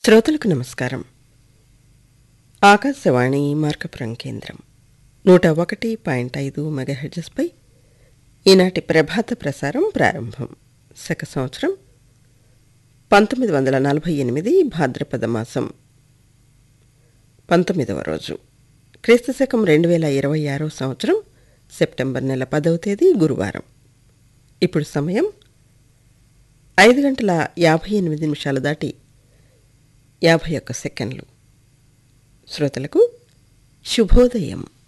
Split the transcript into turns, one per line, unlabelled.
శ్రోతలకు నమస్కారం. ఆకాశవాణి మార్కపురం కేంద్రం 101.5 మెగాహెర్ట్జ్పై ఈనాటి ప్రభాత ప్రసారం ప్రారంభం. శక సంవత్సరం 1948 భాద్రపద మాసం 19వ రోజు, క్రీస్తు శకం 2026 సంవత్సరం సెప్టెంబర్ నెల 10వ తేదీ గురువారం. ఇప్పుడు సమయం 5:58 దాటి 51 సెకండ్లు. శ్రోతలకు శుభోదయం.